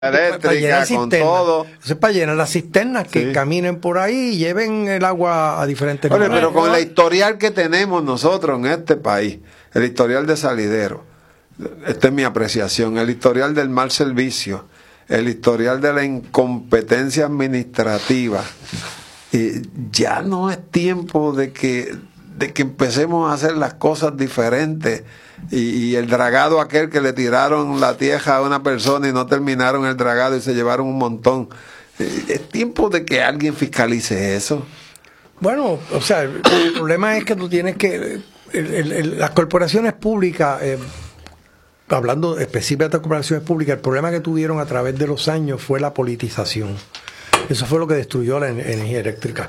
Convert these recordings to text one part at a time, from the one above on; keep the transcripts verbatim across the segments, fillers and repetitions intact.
eléctrica, con todo. Eso es para llenar las cisternas, que sí. caminen por ahí y lleven el agua a diferentes lugares. lugares. Pero con el historial que tenemos nosotros en este país, el historial de salidero, esta es mi apreciación, el historial del mal servicio, el historial de la incompetencia administrativa, y ya no es tiempo de que, de que empecemos a hacer las cosas diferentes. Y, y el dragado aquel que le tiraron la tierra a una persona y no terminaron el dragado y se llevaron un montón. Es tiempo de que alguien fiscalice eso. Bueno, o sea, el, el problema es que tú tienes que... El, el, el, las corporaciones públicas, eh, hablando específicamente de corporaciones públicas, el problema que tuvieron a través de los años fue la politización. Eso fue lo que destruyó la energía eléctrica.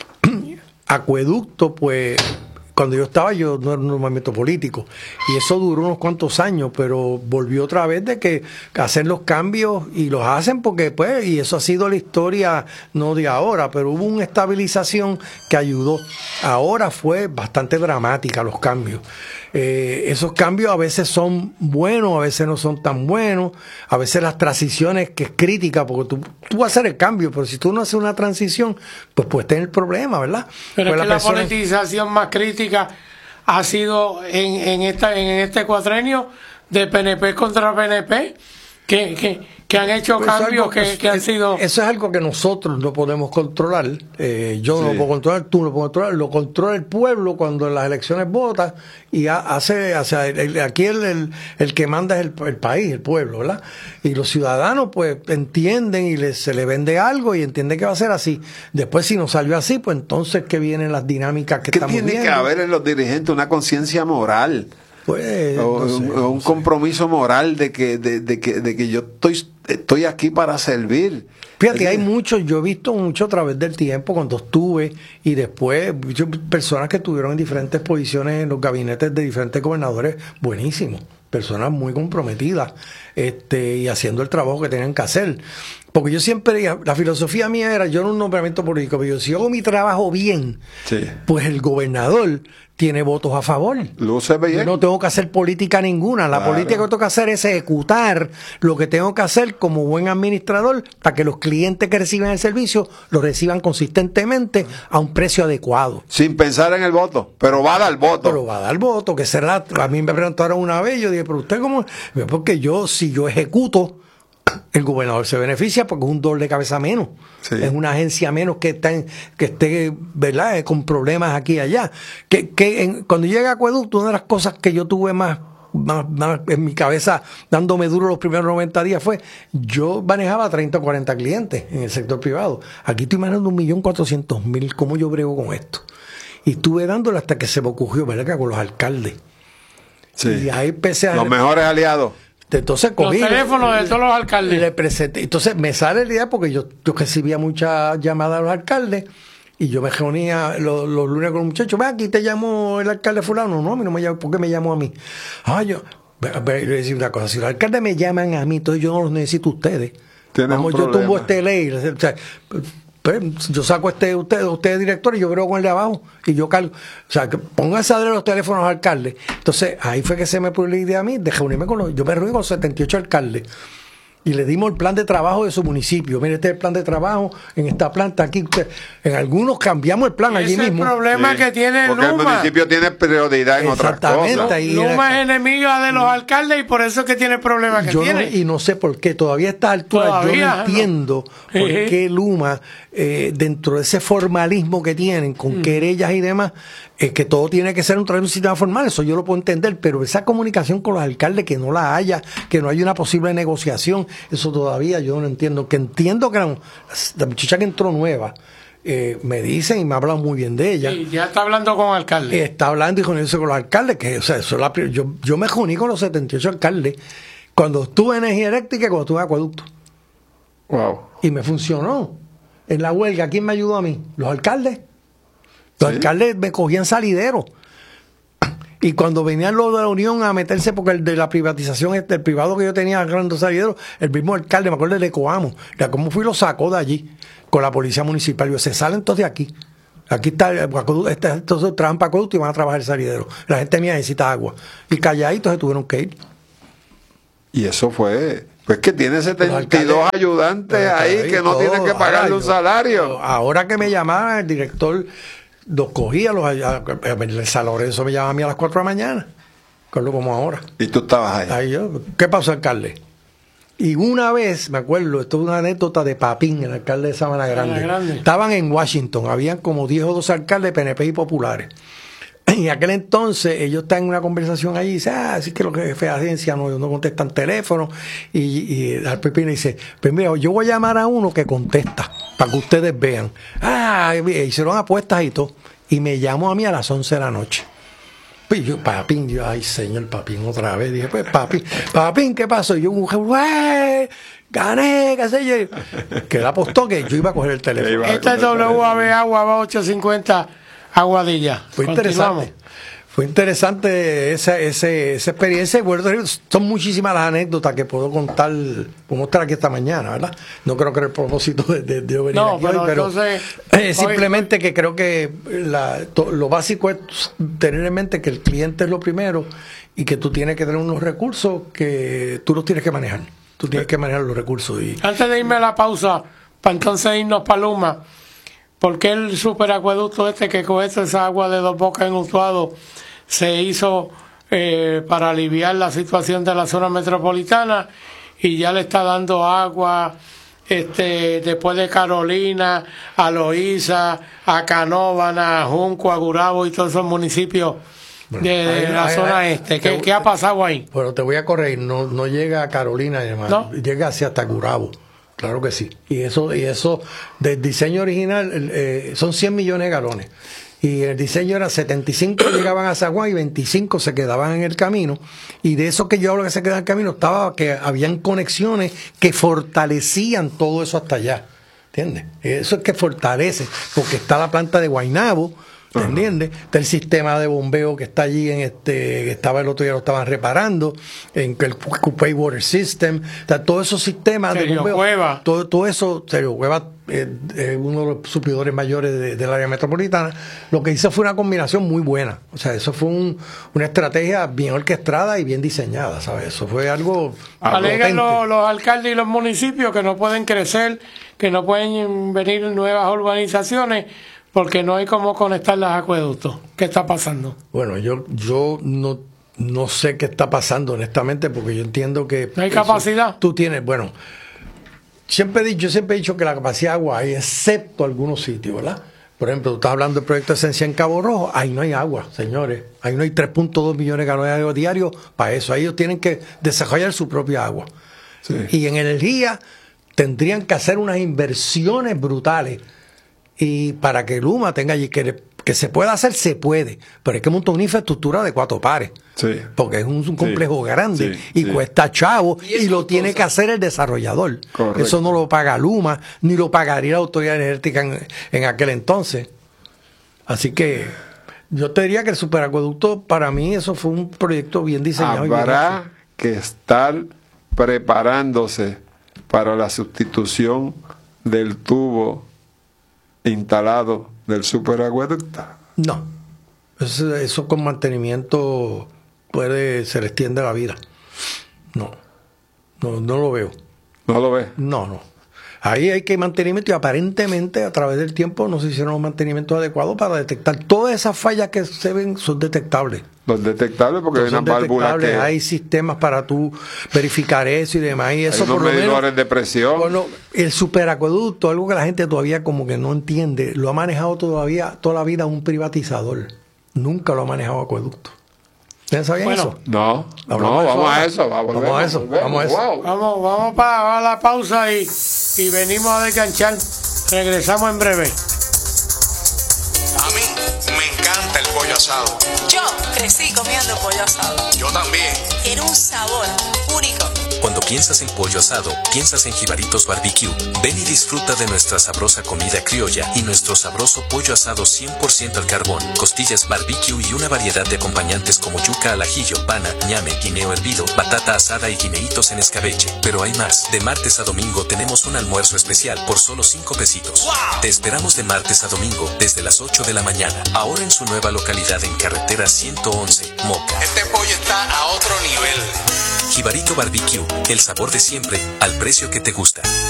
Acueducto, pues... Cuando yo estaba, yo no era un movimiento político, y eso duró unos cuantos años, pero volvió otra vez de que hacen los cambios, y los hacen porque, pues, y eso ha sido la historia, no de ahora, pero hubo una estabilización que ayudó. Ahora fue bastante dramática los cambios. Eh, esos cambios a veces son buenos, a veces no son tan buenos, a veces las transiciones, que es crítica, porque tú, tú vas a hacer el cambio, pero si tú no haces una transición, pues puedes tener problemas, ¿verdad? Pero pues es que la, persona... la politización más crítica ha sido en, en, esta, en este cuatrenio de P N P contra P N P, que, que, que han hecho pues cambios algo, que, pues, que han sido... Eso es algo que nosotros no podemos controlar. Eh, yo sí. no lo puedo controlar, tú no lo puedes controlar. Lo controla el pueblo cuando en las elecciones vota y hace... hace el, aquí el, el, el que manda es el, el país, el pueblo, ¿verdad? Y los ciudadanos pues entienden y les, se les vende algo y entienden que va a ser así. Después si no salió así, pues entonces que vienen las dinámicas que ¿Qué estamos tiene viendo? que haber en los dirigentes una conciencia moral? Pues, o, no sé, un, no un sé. compromiso moral de que de, de que de que yo estoy estoy aquí para servir. Fíjate, hay muchos, yo he visto mucho a través del tiempo cuando estuve y después muchas personas que estuvieron en diferentes posiciones en los gabinetes de diferentes gobernadores, buenísimos, personas muy comprometidas, este, y haciendo el trabajo que tenían que hacer. Porque yo siempre, la filosofía mía era, yo no un nombramiento político, pero yo, si hago mi trabajo bien, sí. pues el gobernador tiene votos a favor. Luce bien. Yo no tengo que hacer política ninguna. La claro. política que tengo que hacer es ejecutar lo que tengo que hacer como buen administrador para que los clientes que reciben el servicio lo reciban consistentemente a un precio adecuado. Sin pensar en el voto, pero va a dar voto. Pero va a dar voto, que será. A mí me preguntaron una vez, yo dije, pero usted cómo, porque yo, si yo ejecuto, el gobernador se beneficia porque es un dolor de cabeza menos, sí. es una agencia menos que está en, que esté, ¿verdad?, con problemas aquí y allá. Que, que en, cuando llega a Acueducto, una de las cosas que yo tuve más, más, más en mi cabeza dándome duro los primeros noventa días fue, yo manejaba treinta o cuarenta clientes en el sector privado. Aquí estoy manejando un millón cuatrocientos mil. ¿Cómo yo brego con esto? Y estuve dándole hasta que se me ocurrió, ¿verdad?, con los alcaldes. Sí. Y ahí empecé a... Los mejores aliados. Entonces cogí, los teléfonos de todos los alcaldes. Le presenté. Entonces me sale la idea porque yo, yo recibía muchas llamadas a los alcaldes y yo me reunía los, los lunes con los muchachos. Ve, aquí te llamo el alcalde fulano. No, a mí no me llama. ¿Por qué me llamó a mí? Ah, yo... Le voy a decir una cosa. Si los alcaldes me llaman a mí, entonces yo no los necesito a ustedes. Vamos, yo tumbo este ley. O sea, pues, yo saco este, usted, usted es director y yo creo con el de abajo y yo cargo. O sea, que pónganse a dar los teléfonos a los alcaldes. Entonces, ahí fue que se me puso la idea a mí de reunirme con los, yo me reuní con setenta y ocho alcaldes. Y le dimos el plan de trabajo de su municipio. Mire, este es el plan de trabajo en esta planta aquí. Usted, en algunos cambiamos el plan allí mismo. Ese es el problema sí. que tiene Porque Luma. el municipio tiene prioridad en otras cosas. Y Luma es enemiga de los alcaldes y por eso es que tiene el problema que yo tiene. No, y no sé por qué. Todavía a esta altura ¿Todavía? yo no entiendo no. por qué Luma, eh, dentro de ese formalismo que tienen, con mm. querellas y demás, es que todo tiene que ser un, un sistema formal. Eso yo lo puedo entender. Pero esa comunicación con los alcaldes, que no la haya, que no haya una posible negociación, eso todavía yo no entiendo. Que entiendo que la, la muchacha que entró nueva, eh, me dicen y me hablan muy bien de ella. Sí, ya está hablando con alcaldes. Eh, está hablando y reuniéndose con los alcaldes. Que, o sea, eso es la, yo, yo me reuní con los setenta y ocho alcaldes cuando estuve en energía eléctrica y cuando estuve en acueducto. Wow. Y me funcionó. En la huelga, ¿quién me ayudó a mí? Los alcaldes. Los ¿Sí? alcaldes me cogían salidero. Y cuando venían los de la Unión a meterse, porque el de la privatización, este, el privado que yo tenía, Grande Salidero, el mismo alcalde, me acuerdo de Coamo, ya cómo fui lo sacó de allí con la policía municipal. Y yo, se salen todos de aquí. Aquí está, este, estos trabajan para acueducto y van a trabajar el salidero. La gente mía necesita agua. Y calladitos se tuvieron que ir. Y eso fue, Pues que tiene setenta y dos ayudantes ahí que no tienen que pagarle un salario. Ahora que me llamaban, el director los cogía, los, el San Lorenzo me llamaba a mí a las cuatro de la mañana, como ahora. ¿Y tú estabas ahí? ahí yo, ¿qué pasó, alcalde? Y una vez, me acuerdo, esto es una anécdota de Papín, el alcalde de Sabana Grande. Grande. Estaban en Washington, habían como diez o doce alcaldes P N P y populares. Y en aquel entonces ellos están en una conversación allí y dicen, ah, así que los jefes de agencia no, no contestan teléfono. Y, y al Pepino dice, pues mira, yo voy a llamar a uno que contesta, para que ustedes vean. Ah, hicieron apuestas y todo. Y me llamó a mí a las once de la noche. Pues yo, Papín, yo, ay señor Papín, otra vez. Dije, pues Papín, Papín, ¿qué pasó? Y yo, güey, gané, qué sé yo. Que él apostó que yo iba a coger el teléfono. Esta es W A B Agua, va ochocientos cincuenta Aguadilla. Fue interesante. Fue interesante esa, ese, esa experiencia. Bueno, son muchísimas las anécdotas que puedo contar, puedo estar aquí esta mañana, ¿verdad? No creo que era el propósito de, de, de venir no, aquí pero hoy, pero entonces, eh, simplemente hoy, que creo que la, to, lo básico es tener en mente que el cliente es lo primero y que tú tienes que tener unos recursos que tú los tienes que manejar. Tú tienes que manejar los recursos. Y... Antes de irme a la pausa, para entonces irnos para Luma, ¿por qué el superacueducto este que coge esa agua de Dos Bocas en Utuado se hizo eh, para aliviar la situación de la zona metropolitana y ya le está dando agua este después de Carolina, a Loíza, a Canóvana, a Junco, a Gurabo y todos esos municipios de, de ahí, la ahí, zona ahí, este? ¿Qué, te, ¿Qué ha pasado ahí? Bueno, te voy a corregir, no, no llega a Carolina, hermano, ¿no? Llega hacia hasta Gurabo. Claro que sí. Y eso, y eso del diseño original eh, son cien millones de galones. Y el diseño era setenta y cinco llegaban a San Juan y veinticinco se quedaban en el camino. Y de eso que yo hablo que se quedaban en el camino, estaba que habían conexiones que fortalecían todo eso hasta allá. ¿Entiendes? Eso es que fortalece, porque está la planta de Guaynabo, ¿te entiendes? Está el sistema de bombeo que está allí, en este que estaba el otro día, lo estaban reparando, en el Coupé Water System, está todos esos sistemas de bombeo. Cueva. Todo, todo eso, Sergio Cueva es eh, eh, uno de los suplidores mayores de, del área metropolitana. Lo que hizo fue una combinación muy buena. O sea, eso fue un, una estrategia bien orquestada y bien diseñada, ¿sabes? Eso fue algo... Alegan los, los alcaldes y los municipios que no pueden crecer, que no pueden venir nuevas urbanizaciones, porque no hay cómo conectar los acueductos. ¿Qué está pasando? Bueno, yo yo no, no sé qué está pasando, honestamente, porque yo entiendo que... ¿No hay capacidad? Tú tienes, bueno, siempre he dicho, yo siempre he dicho que la capacidad de agua hay, excepto algunos sitios, ¿verdad? Por ejemplo, tú estás hablando del proyecto de Esencia en Cabo Rojo, ahí no hay agua, señores. Ahí no hay tres punto dos millones de galones de agua diarios para eso. Ahí ellos tienen que desarrollar su propia agua. Sí. Y en energía tendrían que hacer unas inversiones brutales. Y para que Luma tenga allí, que, que se pueda hacer, se puede. Pero hay que montar una infraestructura de cuatro pares. Sí. Porque es un, un complejo sí. grande sí. y sí. cuesta chavo y, y lo tiene que hacer el desarrollador. Correcto. Eso no lo paga Luma, ni lo pagaría la Autoridad Energética en, en aquel entonces. Así que yo te diría que el superacueducto, para mí, eso fue un proyecto bien diseñado. Habrá que estar preparándose para la sustitución del tubo instalado del superacueducto. No, eso, eso con mantenimiento puede, se le extiende la vida. No, no, no lo veo. ¿No lo ves? No, no. Ahí hay que mantenimiento y aparentemente a través del tiempo no se hicieron los mantenimientos adecuados para detectar. Todas esas fallas que se ven son detectables. Los detectables porque hay una válvula que... Hay sistemas para tú verificar eso y demás. Y eso hay unos por lo medidores menos, de presión. Bueno, el superacueducto, algo que la gente todavía como que no entiende, lo ha manejado todavía toda la vida un privatizador. Nunca lo ha manejado acueducto. ¿Ustedes sabían bueno, eso? No, no, no vamos a eso. Vamos, vamos a eso. Volvemos, vamos a eso. Wow. Vamos, vamos para la pausa y, y venimos a desganchar. Regresamos en breve. A mí me encanta el pollo asado. Yo crecí comiendo pollo asado. Yo también. Tiene un sabor único. Cuando piensas en pollo asado, piensas en Jibaritos Barbecue. Ven y disfruta de nuestra sabrosa comida criolla y nuestro sabroso pollo asado cien por ciento al carbón, costillas barbecue y una variedad de acompañantes como yuca al ajillo, pana, ñame, guineo hervido, batata asada y guineitos en escabeche. Pero hay más. De martes a domingo tenemos un almuerzo especial por solo cinco pesitos. ¡Wow! Te esperamos de martes a domingo desde las ocho de la mañana. Ahora en su nueva localidad en carretera ciento once, Moca. Este pollo está a otro nivel. Jibarito Barbecue, el sabor de siempre, al precio que te gusta.